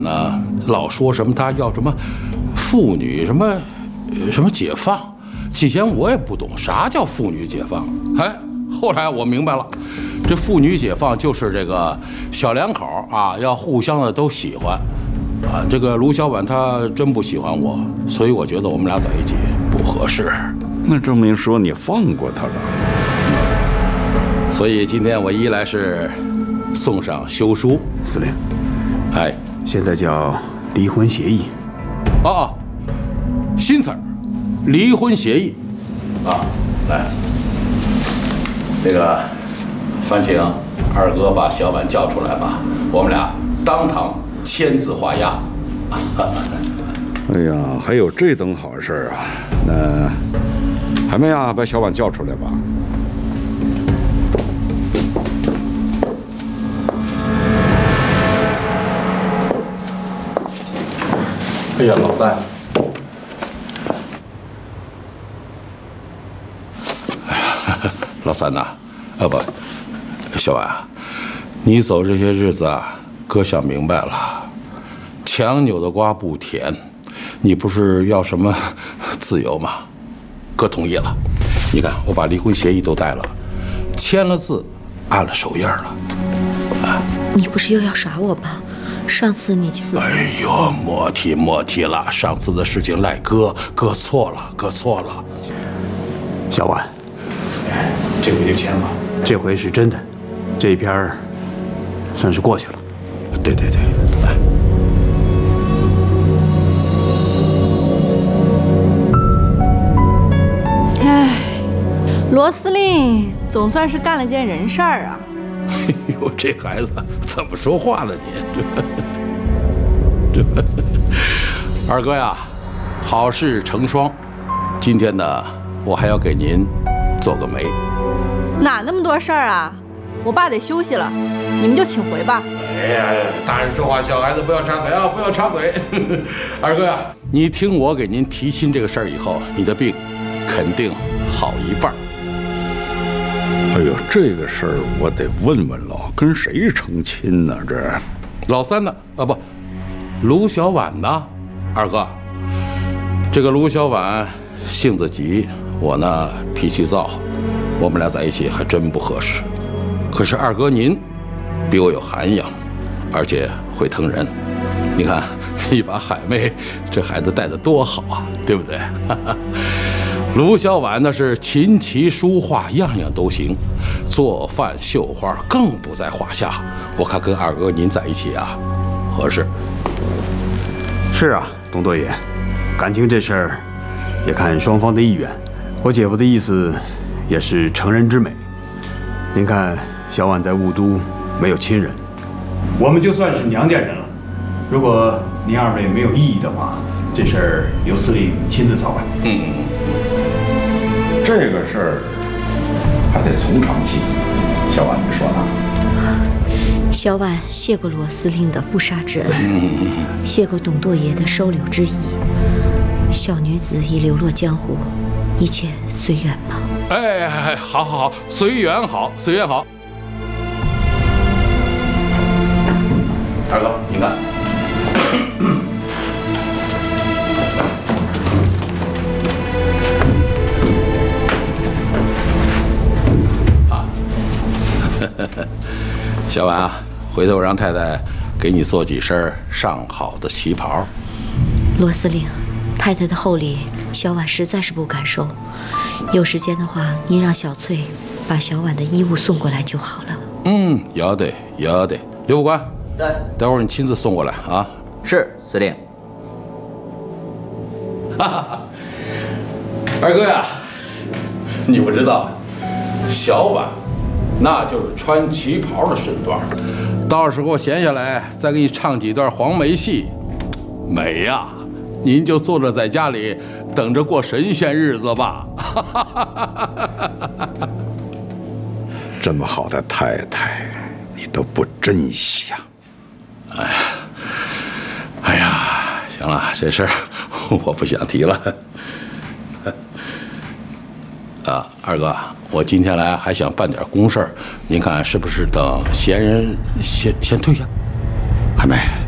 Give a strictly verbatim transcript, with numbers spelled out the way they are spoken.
那老说什么他要什么妇女什么什么解放，起先我也不懂啥叫妇女解放，哎，后来我明白了，这妇女解放就是这个小两口啊，要互相的都喜欢，啊，这个卢小婉她真不喜欢我，所以我觉得我们俩在一起不合适。 那证明说你放过她了。 所以今天我一来是送上休书， 司令， 哎。 现在叫离婚协议。 哦，新词儿，离婚协议。啊，来，这个，烦请二哥把小婉叫出来吧，我们俩当堂签字画押。 哎呀，还有这等好事啊！那海妹啊，把小婉叫出来吧。 哎呀，老三，哎呀，老三呐，啊不，小婉，你走这些日子啊，哥想明白了，强扭的瓜不甜，你不是要什么自由吗？哥同意了，你看我把离婚协议都带了，签了字，按了手印了。啊， 你不是又要耍我吧？上次你就…… 哎呦，莫提莫提了，上次的事情赖哥，哥错了，哥错了。 小婉， 这回就签吧， 这回是真的，这一篇儿算是过去了。 对对对，来。 哎，罗司令总算是干了件人事儿啊！ 哎呦，这孩子怎么说话呢你？这这，二哥呀，好事成双。今天呢，我还要给您做个媒。 哪那么多事儿啊？我爸得休息了，你们就请回吧。 哎呀，大人说话，小孩子不要插嘴啊，不要插嘴。二哥呀，你听我给您提亲这个事儿以后，你的病肯定好一半。 哎呦，这个事儿我得问问了，跟谁成亲呢？这老三呢？啊不，卢小婉呢？二哥，这个卢小婉性子急，我呢脾气躁，我们俩在一起还真不合适。可是二哥您比我有涵养，而且会疼人。你看一把海妹，这孩子带的多好啊，对不对？卢小婉那是琴棋书画样样都行，做饭绣花更不在话下。我看跟二哥您在一起啊，合适。 是啊，董多爷，感情这事儿也看双方的意愿。我姐夫的意思也是成人之美。您看小婉在雾都没有亲人，我们就算是娘家人了。如果您二位没有异议的话，这事儿由司令亲自操办。 嗯。 这个事儿还得从长计，小婉你说呢？ 小婉谢过罗司令的不杀之恩，谢过董舵爷的收留之意。小女子已流落江湖，一切随缘吧。 哎哎，好好好，随缘好，随缘好。二哥，你看。小婉啊，回头让太太给你做几身上好的旗袍。 罗司令，太太的厚礼，小婉实在是不敢收。有时间的话，您让小翠把小婉的衣物送过来就好了。 嗯，要得要得。刘副官， 在。 待会儿你亲自送过来啊。 是，司令。 哈哈，二哥呀，你不知道，小婉那就是穿旗袍的身段，到时候闲下来再给你唱几段黄梅戏，美呀！您就坐着在家里等着过神仙日子吧。 这么好的太太，你都不珍惜啊！ 哎呀，哎呀，行了，这事儿我不想提了。啊，二哥，我今天来还想办点公事儿，您看是不是等闲人先先退下？还没。